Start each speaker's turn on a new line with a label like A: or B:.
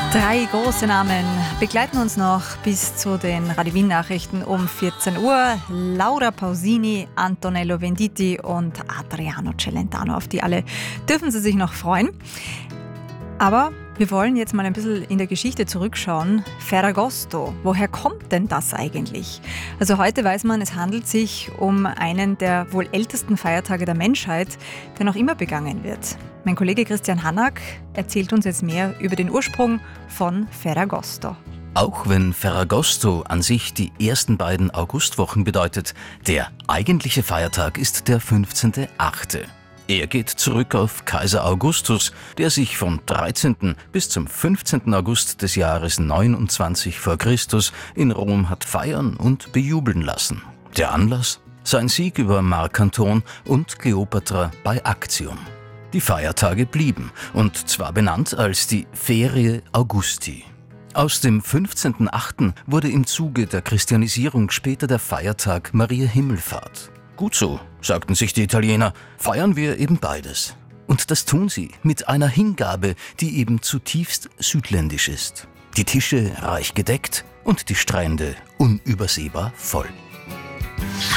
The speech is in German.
A: Drei große Namen begleiten uns noch bis zu den Radio Wien Nachrichten um 14 Uhr. Laura Pausini, Antonello Venditti und Adriano Celentano. Auf die alle dürfen Sie sich noch freuen. Aber wir wollen jetzt mal ein bisschen in der Geschichte zurückschauen. Ferragosto, woher kommt denn das eigentlich? Also heute weiß man, es handelt sich um einen der wohl ältesten Feiertage der Menschheit, der noch immer begangen wird. Mein Kollege Christian Hannack erzählt uns jetzt mehr über den Ursprung von Ferragosto.
B: Auch wenn Ferragosto an sich die ersten beiden Augustwochen bedeutet, der eigentliche Feiertag ist der 15.8. Er geht zurück auf Kaiser Augustus, der sich vom 13. bis zum 15. August des Jahres 29 vor Christus in Rom hat feiern und bejubeln lassen. Der Anlass? Sein Sieg über Marc Anton und Kleopatra bei Actium. Die Feiertage blieben, und zwar benannt als die Ferie Augusti. Aus dem 15.8. wurde im Zuge der Christianisierung später der Feiertag Maria Himmelfahrt. Gut so, sagten sich die Italiener, feiern wir eben beides. Und das tun sie mit einer Hingabe, die eben zutiefst südländisch ist. Die Tische reich gedeckt und die Strände unübersehbar voll.